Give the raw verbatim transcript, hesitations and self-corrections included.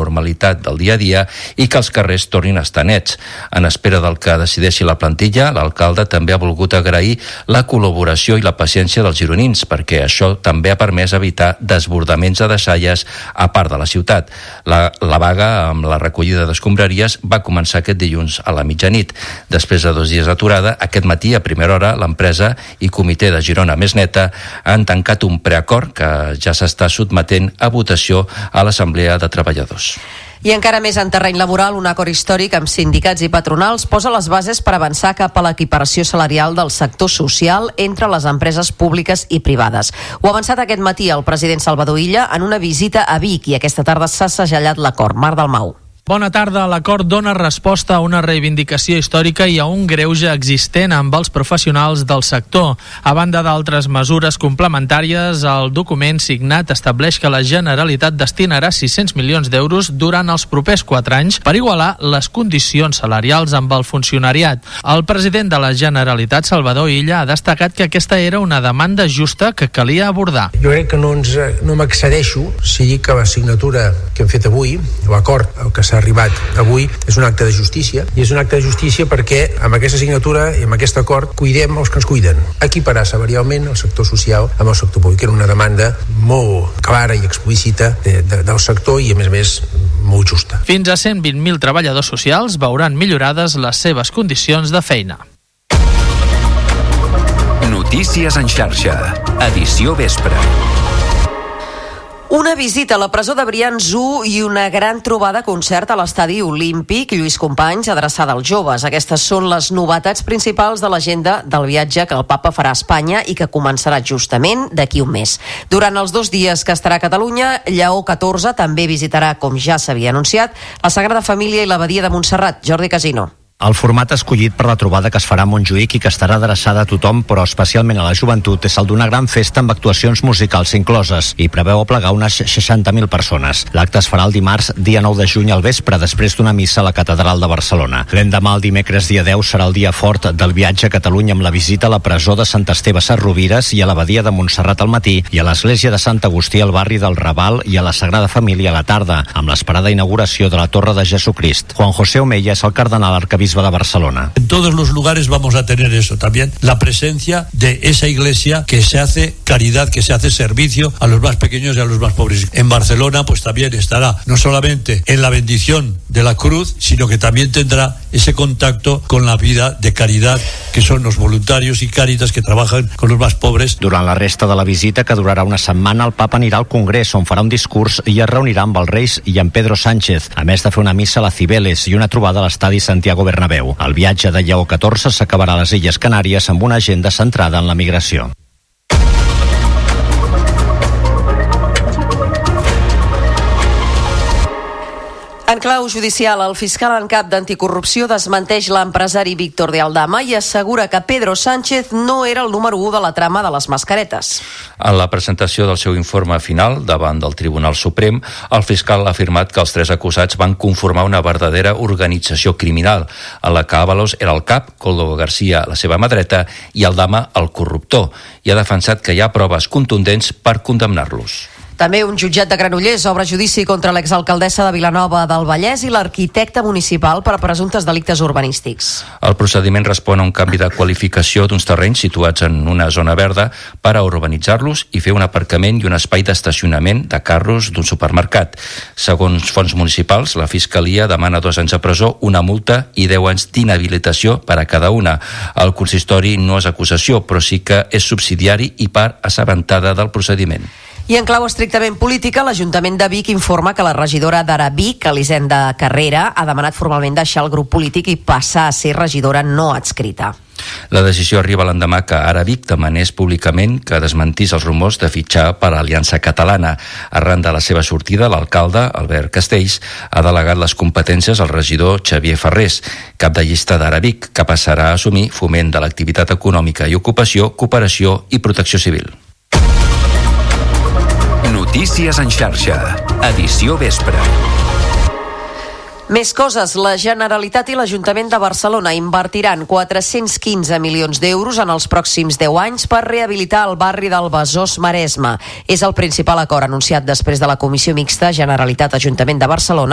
normalitat del dia a dia i que els carrers tornin a estar nets. En espera del que decideixi la plantilla, l'alcalde també ha volgut agrair la col·laboració i la paciència dels gironins, perquè això també ha permès evitar desbordaments de deixalles a part de la ciutat. La, la vaga amb la recollida d'escombraries va començar aquest dilluns a la mitjanit. Després de dos dies d'aturada, aquest matí a primera hora l'empresa i Comitè de Girona Més Neta han tancat un preacord que ja s'està sotmetent a votació a l'Assemblea de Treballadors. I encara més en terreny laboral, un acord històric amb sindicats i patronals posa les bases per avançar cap a l'equiparació salarial del sector social entre les empreses públiques i privades. Ho ha avançat aquest matí el president Salvador Illa en una visita a Vic i aquesta tarda s'ha segellat l'acord. Mar Dalmau. Bona tarda. L'acord dona resposta a una reivindicació històrica i a un greuge existent amb els professionals del sector. A banda d'altres mesures complementàries, el document signat estableix que la Generalitat destinarà sis-cents milions d'euros durant els propers quatre anys per igualar les condicions salarials amb el funcionariat. El president de la Generalitat, Salvador Illa, ha destacat que aquesta era una demanda justa que calia abordar. Jo crec que no, ens, no m'excedeixo si dic que la signatura que hem fet avui, l'acord que s'ha arribat avui, és un acte de justícia, i és un acte de justícia perquè amb aquesta signatura i amb aquest acord cuidem els que ens cuiden. Equiparar salarialment el sector social amb el sector públic. Era una demanda molt clara i explícita de, de, del sector i a més a més molt justa. Fins a cent vint mil treballadors socials veuran millorades les seves condicions de feina. Notícies en xarxa, edició vespre. Una visita a la presó de Brians u i una gran trobada concert a l'estadi olímpic Lluís Companys adreçada als joves. Aquestes són les novetats principals de l'agenda del viatge que el papa farà a Espanya i que començarà justament d'aquí un mes. Durant els dos dies que estarà a Catalunya, Lleó catorze també visitarà, com ja s'havia anunciat, la Sagrada Família i l'Abadia de Montserrat. Jordi Casino. El format escollit per la trobada que es farà a Montjuïc i que estarà adreçada a tothom, però especialment a la joventut, és el d'una gran festa amb actuacions musicals incloses i preveu aplegar unes seixanta mil persones. L'acte es farà el dimarts, dia nou de juny al vespre, després d'una missa a la Catedral de Barcelona. L'endemà, el dimecres, dia deu, serà el dia fort del viatge a Catalunya amb la visita a la presó de Sant Esteve Sesrovires i a l'Abadia de Montserrat al matí i a l'església de Sant Agustí al barri del Raval i a la Sagrada Família a la tarda, amb l'esperada inauguració de la Torre de Jesucrist. Juan José Omeya és el cardenal arquebisbe de Barcelona. En todos los lugares vamos a tener eso también, la presencia de esa iglesia que se hace caridad, que se hace servicio a los más pequeños y a los más pobres. En Barcelona pues también estará no solamente en la bendición de la cruz, sino que también tendrá ese contacto con la vida de caridad que son los voluntarios y Càritas que trabajan con los más pobres. Durant la resta de la visita, que durarà una setmana, el papa anirà al Congrés, on farà un discurs i es reunirà amb els Reis i amb Pedro Sánchez, a més de fer una missa a la Cibeles i una trobada a l'estadi Santiago Bernabéu. El viatge de Lleó catorze s'acabarà a les Illes Canàries amb una agenda centrada en la migració. En clau judicial, el fiscal en cap d'anticorrupció desmenteix l'empresari Víctor de Aldama i assegura que Pedro Sánchez no era el número u de la trama de les mascaretes. En la presentació del seu informe final davant del Tribunal Suprem, el fiscal ha afirmat que els tres acusats van conformar una verdadera organització criminal, en la que Ábalos era el cap, Koldo García la seva mà dreta i Aldama el corruptor, i ha defensat que hi ha proves contundents per condemnar-los. També un jutjat de Granollers obre judici contra l'exalcaldessa de Vilanova del Vallès i l'arquitecte municipal per presumptes delictes urbanístics. El procediment respon a un canvi de qualificació d'uns terrenys situats en una zona verda per a urbanitzar-los i fer un aparcament i un espai d'estacionament de carros d'un supermercat. Segons fonts municipals, la Fiscalia demana dos anys de presó, una multa i deu anys d'inhabilitació per a cada una. El consistori no és acusació, però sí que és subsidiari i part assabentada del procediment. I en clau estrictament política, l'Ajuntament de Vic informa que la regidora d'Ara Vic, Elisenda Carrera, ha demanat formalment deixar el grup polític i passar a ser regidora no adscrita. La decisió arriba l'endemà que Ara Vic demanés públicament que desmentís els rumors de fitxar per l'Aliança Catalana. Arran de la seva sortida, l'alcalde, Albert Castells, ha delegat les competències al regidor Xavier Ferrés, cap de llista d'Ara Vic, que passarà a assumir foment de l'activitat econòmica i ocupació, cooperació i protecció civil. Notícies en xarxa, edició vespre. Més coses. La Generalitat i l'Ajuntament de Barcelona invertiran quatre-cents quinze milions d'euros en els pròxims deu anys per rehabilitar el barri del Besòs Maresme. És el principal acord anunciat després de la Comissió Mixta Generalitat-Ajuntament de Barcelona